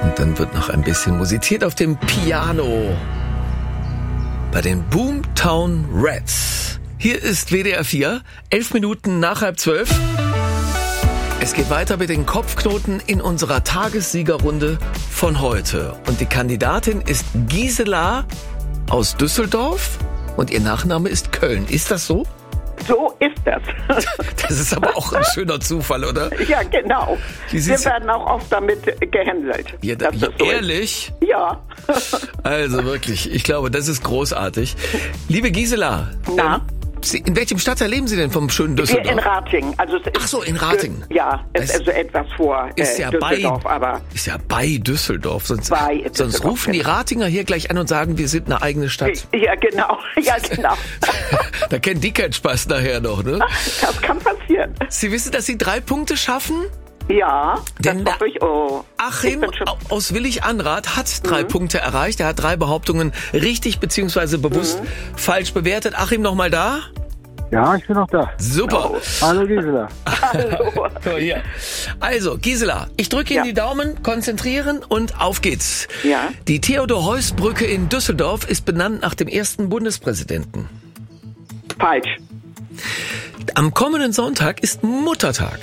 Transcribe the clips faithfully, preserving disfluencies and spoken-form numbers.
Und dann wird noch ein bisschen musiziert auf dem Piano. Bei den Boomtown Rats. Hier ist W D R vier, elf Minuten nach halb zwölf. Es geht weiter mit den Kopfknoten in unserer Tagessiegerrunde von heute. Und die Kandidatin ist Gisela aus Düsseldorf und ihr Nachname ist Köln. Ist das so? So ist das. Das ist aber auch ein schöner Zufall, oder? Ja, genau. Wir werden auch oft damit gehänselt. Ja, da, ja, so ehrlich? Ist. Ja. Also wirklich, ich glaube, das ist großartig. Liebe Gisela. Na? Ähm, Sie, in welchem Stadtteil leben Sie denn vom schönen Düsseldorf? In Ratingen. Also es ist Ach so, in Ratingen. Ja, es ist also etwas vor äh, ist ja Düsseldorf. Bei, aber ist ja bei Düsseldorf. Sonst, bei sonst Düsseldorf, rufen die Ratinger hier gleich an und sagen, wir sind eine eigene Stadt. Ja, genau. Ja, genau. Da kennen die keinen Spaß nachher noch, ne? Das kann passieren. Sie wissen, dass Sie drei Punkte schaffen? Ja, Denn das ich, oh, Achim ich aus Willig-Anrath hat drei mhm. Punkte erreicht. Er hat drei Behauptungen richtig bzw. bewusst mhm. falsch bewertet. Achim, noch mal da? Ja, ich bin noch da. Super. No. Hallo Gisela. Hallo. Also, Gisela, ich drücke Ihnen ja. die Daumen, konzentrieren und auf geht's. Ja. Die Theodor-Heuss-Brücke in Düsseldorf ist benannt nach dem ersten Bundespräsidenten. Falsch. Am kommenden Sonntag ist Muttertag.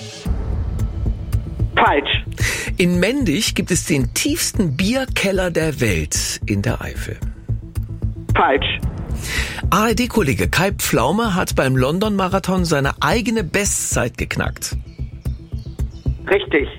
Falsch. In Mendig gibt es den tiefsten Bierkeller der Welt in der Eifel. Falsch. A R D-Kollege Kai Pflaume hat beim London-Marathon seine eigene Bestzeit geknackt. Richtig.